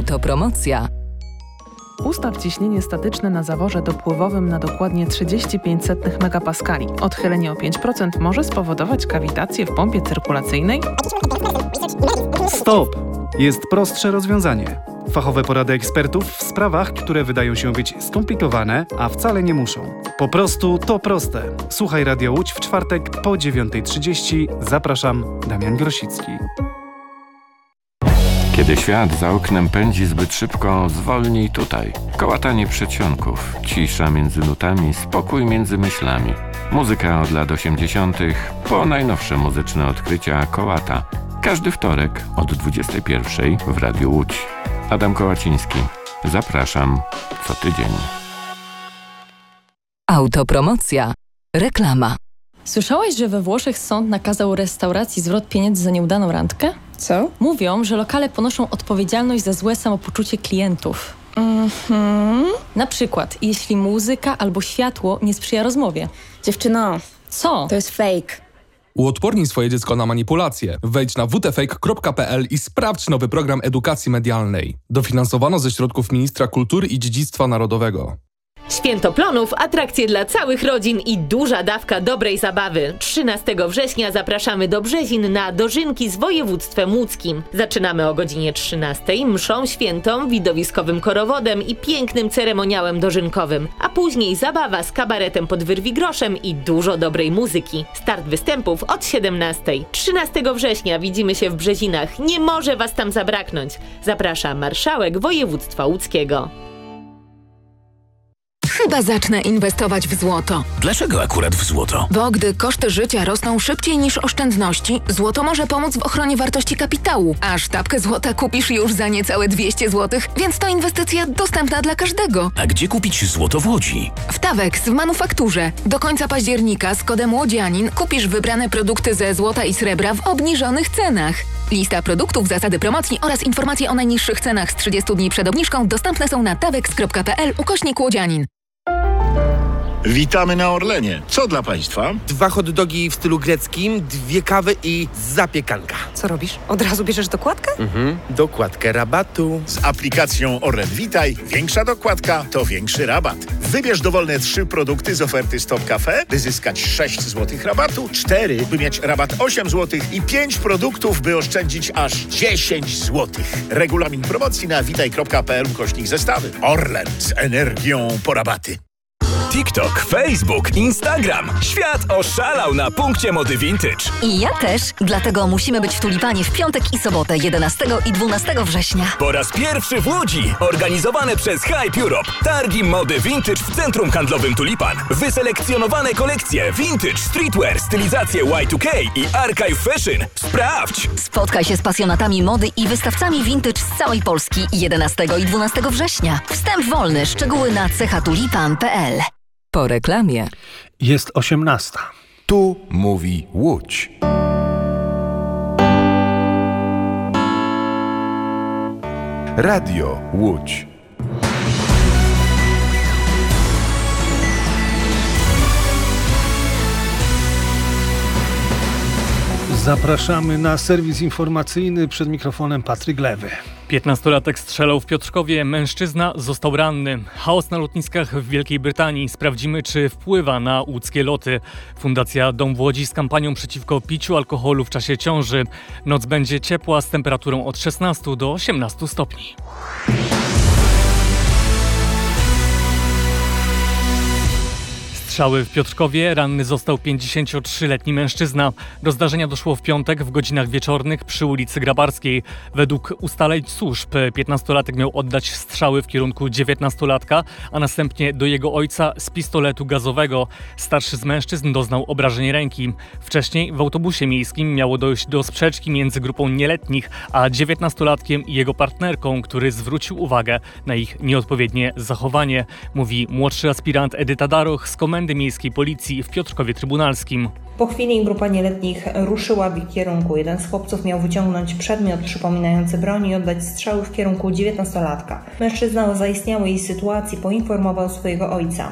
Autopromocja. Ustaw ciśnienie statyczne na zaworze dopływowym na dokładnie 35 megapaskali. Odchylenie o 5% może spowodować kawitację w pompie cyrkulacyjnej. Stop! Jest prostsze rozwiązanie. Fachowe porady ekspertów w sprawach, które wydają się być skomplikowane, a wcale nie muszą. Po prostu to proste. Słuchaj Radio Łódź w czwartek po 9:30. Zapraszam, Damian Grosicki. Kiedy świat za oknem pędzi zbyt szybko, zwolnij tutaj. Kołatanie przedsionków, cisza między nutami, spokój między myślami. Muzyka od lat 80. po najnowsze muzyczne odkrycia Kołata. Każdy wtorek od 21:00 w Radiu Łódź. Adam Kołaciński. Zapraszam co tydzień. Autopromocja. Reklama. Słyszałaś, że we Włoszech sąd nakazał restauracji zwrot pieniędzy za nieudaną randkę? Co? Mówią, że lokale ponoszą odpowiedzialność za złe samopoczucie klientów. Na przykład, jeśli muzyka albo światło nie sprzyja rozmowie. Dziewczyno, Co? to jest fake. Uodpornij swoje dziecko na manipulacje. Wejdź na wtfake.pl i sprawdź nowy program edukacji medialnej. Dofinansowano ze środków Ministra Kultury i Dziedzictwa Narodowego. Święto Plonów, atrakcje dla całych rodzin i duża dawka dobrej zabawy. 13 września zapraszamy do Brzezin na dożynki z województwem łódzkim. Zaczynamy o godzinie 13:00 mszą świętą, widowiskowym korowodem i pięknym ceremoniałem dożynkowym. A później zabawa z kabaretem pod wyrwigroszem i dużo dobrej muzyki. Start występów od 17:00. 13 września widzimy się w Brzezinach. Nie może was tam zabraknąć. Zaprasza marszałek województwa łódzkiego. Chyba zacznę inwestować w złoto. Dlaczego akurat w złoto? Bo gdy koszty życia rosną szybciej niż oszczędności, złoto może pomóc w ochronie wartości kapitału. A sztabkę złota kupisz już za niecałe 200 zł, więc to inwestycja dostępna dla każdego. A gdzie kupić złoto w Łodzi? W Tawex w manufakturze. Do końca października z kodem łodzianin kupisz wybrane produkty ze złota i srebra w obniżonych cenach. Lista produktów, zasady promocji oraz informacje o najniższych cenach z 30 dni przed obniżką dostępne są na tawex.pl/łodzianin. Witamy na Orlenie. Co dla Państwa? 2 hot dogi w stylu greckim, 2 kawy i zapiekanka. Co robisz? Od razu bierzesz dokładkę? Dokładkę rabatu. Z aplikacją Orlen Witaj większa dokładka to większy rabat. Wybierz dowolne 3 produkty z oferty Stop Cafe, by zyskać 6 zł rabatu, 4, by mieć rabat 8 zł i 5 produktów, by oszczędzić aż 10 zł. Regulamin promocji na witaj.pl/zestawy. Orlen z energią po rabaty. TikTok, Facebook, Instagram. Świat oszalał na punkcie mody vintage. I ja też, dlatego musimy być w Tulipanie w piątek i sobotę 11 i 12 września. Po raz pierwszy w Łodzi, organizowane przez Hype Europe. Targi mody vintage w centrum handlowym Tulipan. Wyselekcjonowane kolekcje vintage, streetwear, stylizacje Y2K i archive fashion. Sprawdź! Spotkaj się z pasjonatami mody i wystawcami vintage z całej Polski 11 i 12 września. Wstęp wolny, szczegóły na cechatulipan.pl. Po reklamie. Jest 18:00. Tu mówi Łódź. Radio Łódź. Zapraszamy na serwis informacyjny, przed mikrofonem Patryk Lewy. 15-latek strzelał w Piotrkowie, mężczyzna został ranny. Chaos na lotniskach w Wielkiej Brytanii. Sprawdzimy, czy wpływa na łódzkie loty. Fundacja Dom w Łodzi z kampanią przeciwko piciu alkoholu w czasie ciąży. Noc będzie ciepła z temperaturą od 16 do 18 stopni. Strzały w Piotrkowie, ranny został 53-letni mężczyzna. Do zdarzenia doszło w piątek w godzinach wieczornych przy ulicy Grabarskiej. Według ustaleń służb 15-latek miał oddać strzały w kierunku 19-latka, a następnie do jego ojca z pistoletu gazowego. Starszy z mężczyzn doznał obrażeń ręki. Wcześniej w autobusie miejskim miało dojść do sprzeczki między grupą nieletnich a 19-latkiem i jego partnerką, który zwrócił uwagę na ich nieodpowiednie zachowanie, mówi młodszy aspirant Edyta Daroch z Komendy Miejskiej Policji w Piotrkowie Trybunalskim. Po chwili grupa nieletnich ruszyła w ich kierunku. Jeden z chłopców miał wyciągnąć przedmiot przypominający broń i oddać strzały w kierunku 19-latka. Mężczyzna o zaistniałej sytuacji poinformował swojego ojca.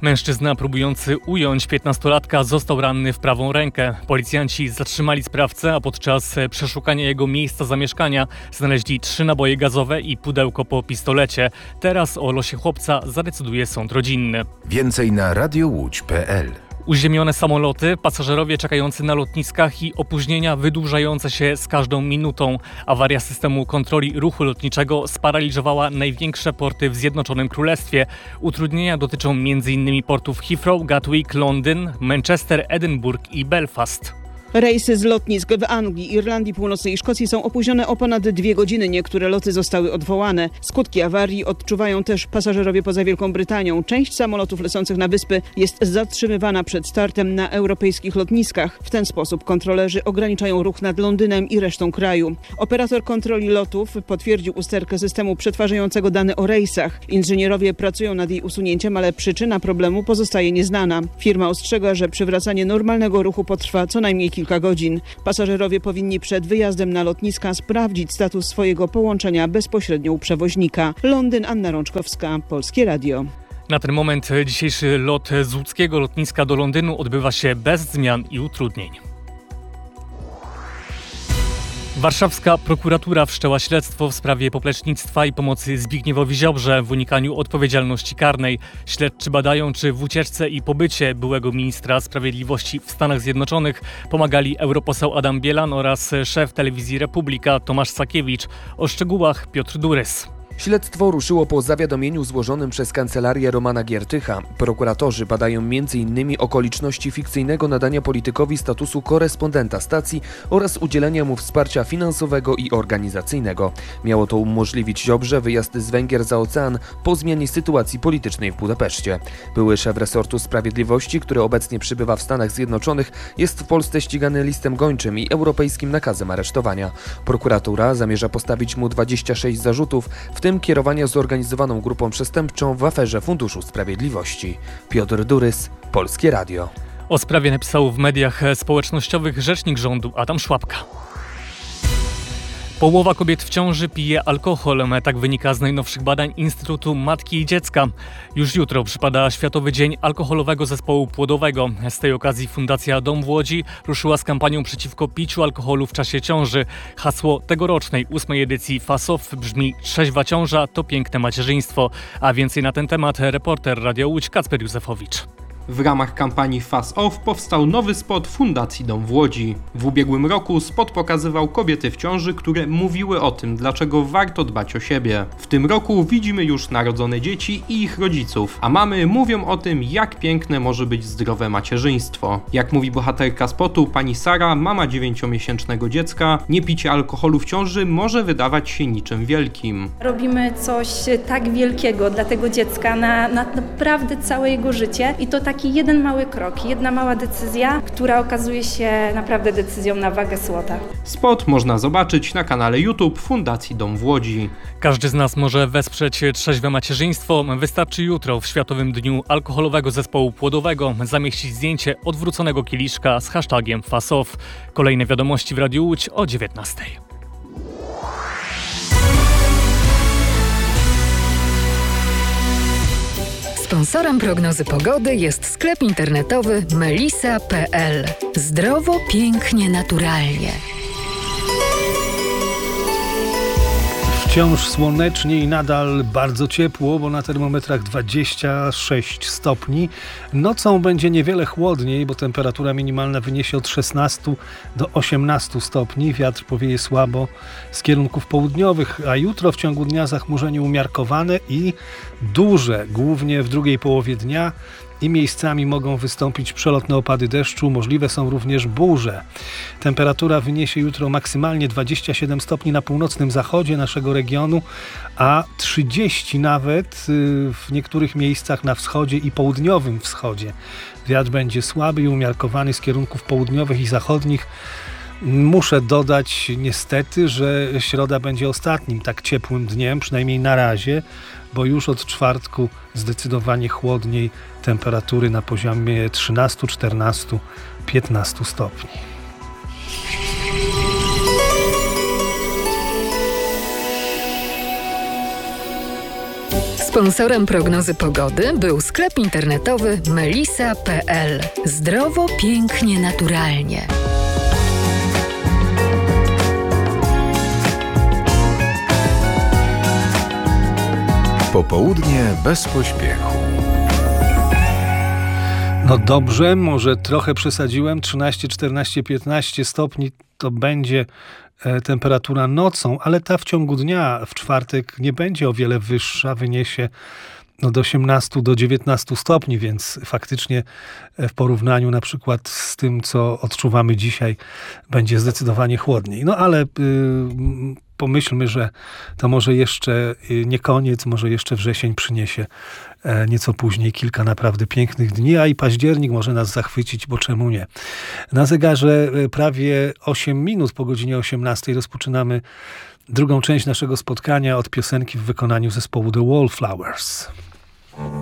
Mężczyzna próbujący ująć 15-latka został ranny w prawą rękę. Policjanci zatrzymali sprawcę, a podczas przeszukania jego miejsca zamieszkania znaleźli 3 naboje gazowe i pudełko po pistolecie. Teraz o losie chłopca zadecyduje sąd rodzinny. Więcej na radiołódź.pl. Uziemione samoloty, pasażerowie czekający na lotniskach i opóźnienia wydłużające się z każdą minutą. Awaria systemu kontroli ruchu lotniczego sparaliżowała największe porty w Zjednoczonym Królestwie. Utrudnienia dotyczą m.in. portów Heathrow, Gatwick, Londyn, Manchester, Edynburg i Belfast. Rejsy z lotnisk w Anglii, Irlandii Północnej i Szkocji są opóźnione o ponad 2 godziny. Niektóre loty zostały odwołane. Skutki awarii odczuwają też pasażerowie poza Wielką Brytanią. Część samolotów lecących na wyspy jest zatrzymywana przed startem na europejskich lotniskach. W ten sposób kontrolerzy ograniczają ruch nad Londynem i resztą kraju. Operator kontroli lotów potwierdził usterkę systemu przetwarzającego dane o rejsach. Inżynierowie pracują nad jej usunięciem, ale przyczyna problemu pozostaje nieznana. Firma ostrzega, że przywracanie normalnego ruchu potrwa co najmniej kilka godzin. Pasażerowie powinni przed wyjazdem na lotniska sprawdzić status swojego połączenia bezpośrednio u przewoźnika. Londyn, Anna Rączkowska, Polskie Radio. Na ten moment dzisiejszy lot z łódzkiego lotniska do Londynu odbywa się bez zmian i utrudnień. Warszawska prokuratura wszczęła śledztwo w sprawie poplecznictwa i pomocy Zbigniewowi Ziobrze w unikaniu odpowiedzialności karnej. Śledczy badają, czy w ucieczce i pobycie byłego ministra sprawiedliwości w Stanach Zjednoczonych pomagali europoseł Adam Bielan oraz szef telewizji Republika Tomasz Sakiewicz. O szczegółach Piotr Durys. Śledztwo ruszyło po zawiadomieniu złożonym przez kancelarię Romana Giertycha. Prokuratorzy badają m.in. okoliczności fikcyjnego nadania politykowi statusu korespondenta stacji oraz udzielenia mu wsparcia finansowego i organizacyjnego. Miało to umożliwić Ziobrze wyjazd z Węgier za ocean po zmianie sytuacji politycznej w Budapeszcie. Były szef resortu sprawiedliwości, który obecnie przybywa w Stanach Zjednoczonych, jest w Polsce ścigany listem gończym i europejskim nakazem aresztowania. Prokuratura zamierza postawić mu 26 zarzutów, w tym kierowania zorganizowaną grupą przestępczą w aferze Funduszu Sprawiedliwości. Piotr Durys, Polskie Radio. O sprawie napisał w mediach społecznościowych rzecznik rządu Adam Szłapka. Połowa kobiet w ciąży pije alkohol. Tak wynika z najnowszych badań Instytutu Matki i Dziecka. Już jutro przypada Światowy Dzień Alkoholowego Zespołu Płodowego. Z tej okazji Fundacja Dom w Łodzi ruszyła z kampanią przeciwko piciu alkoholu w czasie ciąży. Hasło tegorocznej 8. edycji FASOF brzmi: trzeźwa ciąża to piękne macierzyństwo. A więcej na ten temat reporter Radia Łódź Kacper Józefowicz. W ramach kampanii Fast Off powstał nowy spot Fundacji Dom w Łodzi. W ubiegłym roku spot pokazywał kobiety w ciąży, które mówiły o tym, dlaczego warto dbać o siebie. W tym roku widzimy już narodzone dzieci i ich rodziców, a mamy mówią o tym, jak piękne może być zdrowe macierzyństwo. Jak mówi bohaterka spotu, pani Sara, mama 9-miesięcznego dziecka, niepicie alkoholu w ciąży może wydawać się niczym wielkim. Robimy coś tak wielkiego dla tego dziecka na naprawdę całe jego życie i to taki jeden mały krok, jedna mała decyzja, która okazuje się naprawdę decyzją na wagę złota. Spot można zobaczyć na kanale YouTube Fundacji Dom w Łodzi. Każdy z nas może wesprzeć trzeźwe macierzyństwo. Wystarczy jutro w Światowym Dniu Alkoholowego Zespołu Płodowego zamieścić zdjęcie odwróconego kieliszka z hashtagiem FASOF. Kolejne wiadomości w Radiu Łódź o 19:00. Sponsorem prognozy pogody jest sklep internetowy melisa.pl. Zdrowo, pięknie, naturalnie. Wciąż słonecznie i nadal bardzo ciepło, bo na termometrach 26 stopni. Nocą będzie niewiele chłodniej, bo temperatura minimalna wyniesie od 16 do 18 stopni. Wiatr powieje słabo z kierunków południowych, a jutro w ciągu dnia zachmurzenie umiarkowane i duże, głównie w drugiej połowie dnia. I miejscami mogą wystąpić przelotne opady deszczu, możliwe są również burze. Temperatura wyniesie jutro maksymalnie 27 stopni na północnym zachodzie naszego regionu, a 30 nawet w niektórych miejscach na wschodzie i południowym wschodzie. Wiatr będzie słaby i umiarkowany z kierunków południowych i zachodnich. Muszę dodać niestety, że środa będzie ostatnim tak ciepłym dniem, przynajmniej na razie, bo już od czwartku zdecydowanie chłodniej, temperatury na poziomie 13, 14, 15 stopni. Sponsorem prognozy pogody był sklep internetowy melisa.pl. Zdrowo, pięknie, naturalnie. Popołudnie bez pośpiechu. No dobrze, może trochę przesadziłem. 13, 14, 15 stopni to będzie temperatura nocą, ale ta w ciągu dnia w czwartek nie będzie o wiele wyższa, wyniesie od 18 do 19 stopni, więc faktycznie w porównaniu na przykład z tym, co odczuwamy dzisiaj, będzie zdecydowanie chłodniej. No ale pomyślmy, że to może jeszcze nie koniec, może jeszcze wrzesień przyniesie nieco później kilka naprawdę pięknych dni, a i październik może nas zachwycić, bo czemu nie. Na zegarze prawie 8 minut po godzinie 18 rozpoczynamy drugą część naszego spotkania od piosenki w wykonaniu zespołu The Wallflowers.